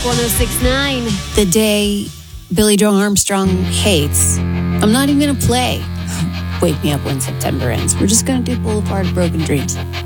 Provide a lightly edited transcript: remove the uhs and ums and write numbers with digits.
1069. The day Billy Joe Armstrong hates. I'm not even going to play Wake Me Up When September Ends. We're just going to do Boulevard of Broken Dreams.